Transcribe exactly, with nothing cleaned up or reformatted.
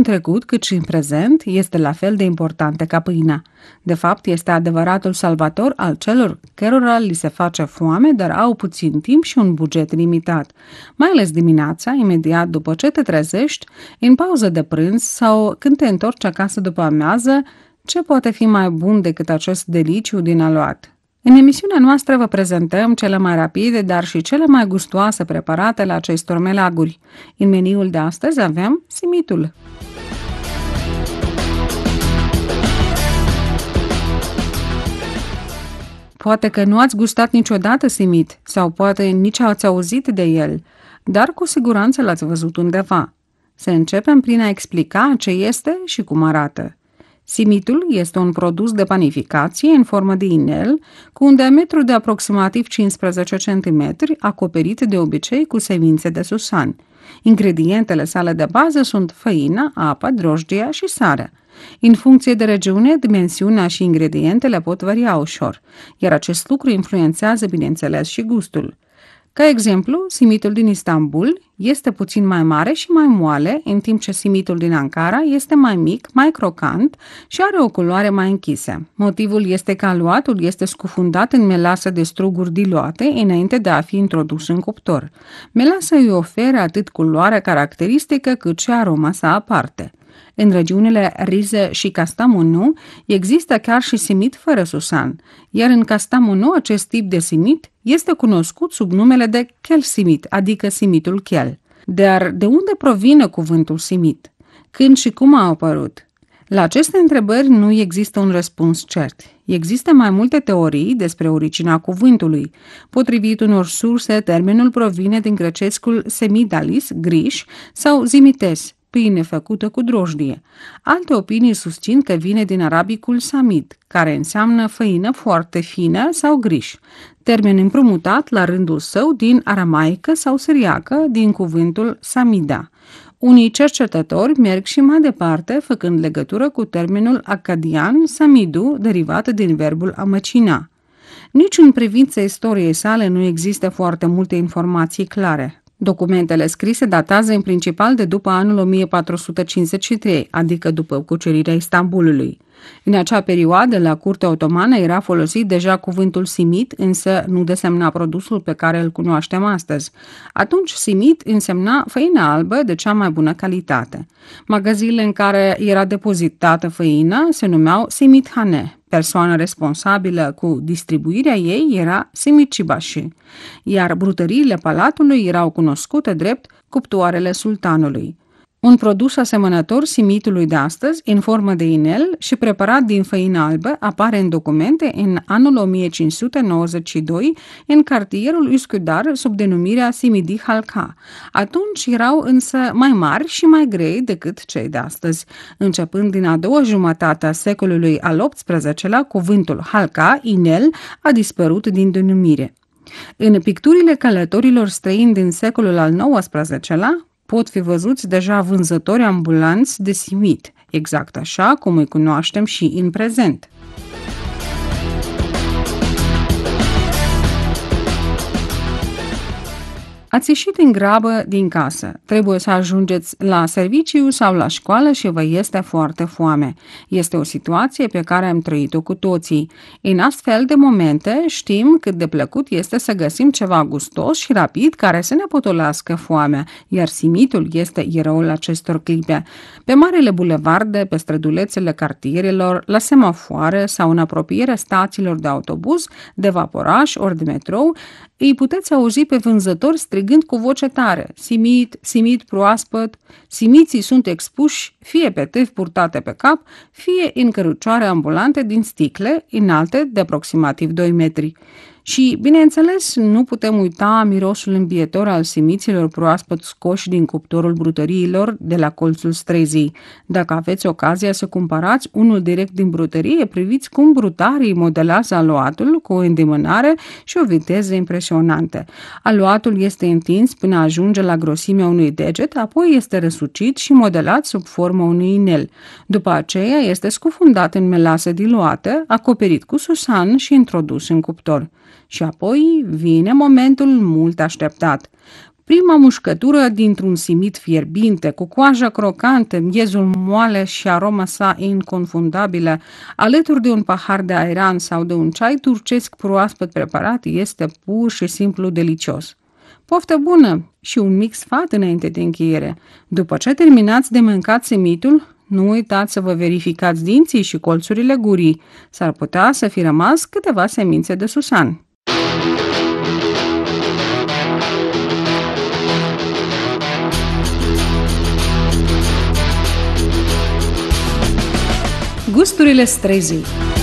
trecut cât și în prezent este la fel de importantă ca pâinea. De fapt, este adevăratul salvator al celor cărora li se face foame, dar au puțin timp și un buget limitat. Mai ales dimineața, imediat după ce te trezești, în pauză de prânz sau când te întorci acasă după amiază, ce poate fi mai bun decât acest deliciu din aluat? În emisiunea noastră vă prezentăm cele mai rapide, dar și cele mai gustoase preparate la acestor melaguri. În meniul de astăzi avem simitul. Poate că nu ați gustat niciodată simit sau poate nici ați auzit de el, dar cu siguranță l-ați văzut undeva. Să începem prin a explica ce este și cum arată. Simitul este un produs de panificație în formă de inel cu un diametru de aproximativ cincisprezece centimetri, acoperit de obicei cu semințe de susan. Ingredientele sale de bază sunt făina, apă, drojdia și sarea. În funcție de regiune, dimensiunea și ingredientele pot varia ușor, iar acest lucru influențează, bineînțeles, și gustul. Ca exemplu, simitul din Istanbul este puțin mai mare și mai moale, în timp ce simitul din Ankara este mai mic, mai crocant și are o culoare mai închisă. Motivul este că aluatul este scufundat în melasă de struguri diluate înainte de a fi introdus în cuptor. Melasa îi oferă atât culoarea caracteristică cât și aroma sa aparte. În regiunile Rize și Kastamonu există chiar și simit fără susan, iar în Kastamonu acest tip de simit este cunoscut sub numele de kel simit, adică simitul chel. Dar de unde provine cuvântul simit? Când și cum a apărut? La aceste întrebări nu există un răspuns cert. Există mai multe teorii despre originea cuvântului. Potrivit unor surse, termenul provine din grecescul semidalis, griș, sau zimites, pâine făcută cu drojdie. Alte opinii susțin că vine din arabicul samid, care înseamnă făină foarte fină sau griș, termen împrumutat la rândul său din aramaică sau siriacă, din cuvântul samida. Unii cercetători merg și mai departe, făcând legătură cu termenul acadian samidu, derivat din verbul a măcina. Nici în privința istoriei sale nu există foarte multe informații clare. Documentele scrise datează în principal de după anul o mie patru sute cincizeci și trei, adică după cucerirea Istanbulului. În acea perioadă, la curtea otomană era folosit deja cuvântul simit, însă nu desemna produsul pe care îl cunoaștem astăzi. Atunci simit însemna făină albă de cea mai bună calitate. Magazinele în care era depozitată făina se numeau simithane. Persoana responsabilă cu distribuirea ei era simitcibași, iar brutăriile palatului erau cunoscute drept cuptoarele sultanului. Un produs asemănător simitului de astăzi, în formă de inel și preparat din făină albă, apare în documente în anul o mie cinci sute nouăzeci și doi în cartierul Üsküdar sub denumirea simidi halka. Atunci erau însă mai mari și mai grei decât cei de astăzi. Începând din a doua jumătate a secolului al optsprezecelea, cuvântul halka, inel, a dispărut din denumire. În picturile călătorilor străini din secolul al nouăsprezecelea, pot fi văzuți deja vânzători ambulanți de simit, exact așa cum îi cunoaștem și în prezent. Ați ieșit în grabă din casă, trebuie să ajungeți la serviciu sau la școală și vă este foarte foame. Este o situație pe care am trăit-o cu toții. În astfel de momente știm cât de plăcut este să găsim ceva gustos și rapid care să ne potolească foamea, iar simitul este eroul acestor clipe. Pe marele bulevarde, pe strădulețele cartierelor, la semafoare sau în apropierea stațiilor de autobuz, de vaporaș ori de metrou, îi puteți auzi pe vânzători strigând cu voce tare: simit, simit proaspăt. Simiții sunt expuși fie pe tâvi purtate pe cap, fie în cărucioare ambulante din sticle, înalte de aproximativ doi metri. Și, bineînțeles, nu putem uita mirosul îmbietor al simiților proaspăt scoși din cuptorul brutăriilor de la colțul străzii. Dacă aveți ocazia să cumpărați unul direct din brutărie, priviți cum brutarii modelează aluatul cu o îndemânare și o viteză impresionantă. Aluatul este întins până ajunge la grosimea unui deget, apoi este răsucit și modelat sub formă unui inel. După aceea este scufundat în melasă diluată, acoperit cu susan și introdus în cuptor. Și apoi vine momentul mult așteptat. Prima mușcătură dintr-un simit fierbinte, cu coaja crocantă, miezul moale și aroma sa inconfundabilă, alături de un pahar de airan sau de un ceai turcesc proaspăt preparat, este pur și simplu delicios. Poftă bună și un mic sfat înainte de încheiere. După ce terminați de mâncat simitul, nu uitați să vă verificați dinții și colțurile gurii. S-ar putea să fi rămas câteva semințe de susan. Gusturile străzii.